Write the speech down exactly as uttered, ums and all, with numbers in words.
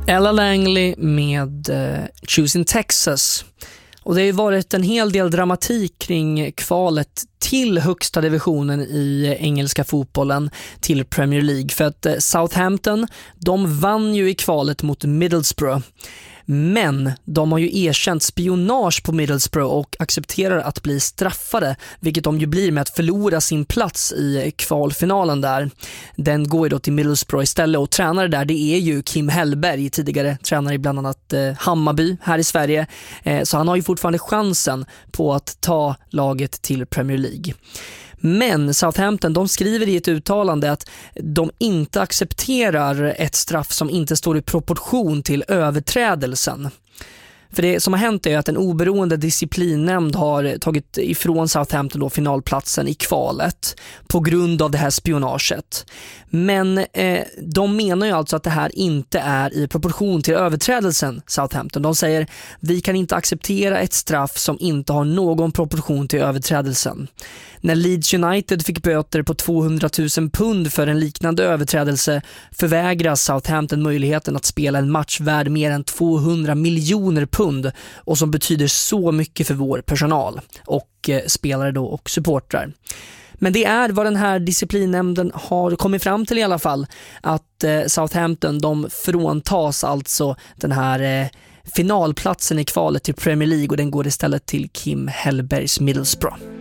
Ella Langley med uh, Choosing Texas. Och det har ju varit en hel del dramatik kring kvalet till högsta divisionen i engelska fotbollen, till Premier League. För att uh, Southampton, de vann ju i kvalet mot Middlesbrough. Men de har ju erkänt spionage på Middlesbrough och accepterar att bli straffade, vilket de ju blir med att förlora sin plats i kvalfinalen där. Den går ju då till Middlesbrough istället, och tränare där, det är ju Kim Hellberg, tidigare tränare i bland annat eh, Hammarby här i Sverige. Eh, så han har ju fortfarande chansen på att ta laget till Premier League. Men Southampton, de skriver i ett uttalande att de inte accepterar ett straff som inte står i proportion till överträdelsen. För det som har hänt är att en oberoende disciplinnämnd har tagit ifrån Southampton då finalplatsen i kvalet på grund av det här spionaget. Men eh, de menar ju alltså att det här inte är i proportion till överträdelsen, Southampton. De säger, vi kan inte acceptera ett straff som inte har någon proportion till överträdelsen. När Leeds United fick böter på tvåhundratusen pund för en liknande överträdelse förvägras Southampton möjligheten att spela en match värd mer än tvåhundra miljoner pund, och som betyder så mycket för vår personal och eh, spelare då och supportrar. Men det är vad den här disciplinnämnden har kommit fram till i alla fall, att eh, Southampton, de fråntas alltså den här eh, finalplatsen i kvalet till Premier League, och den går istället till Kim Hellbergs Middlesbrough.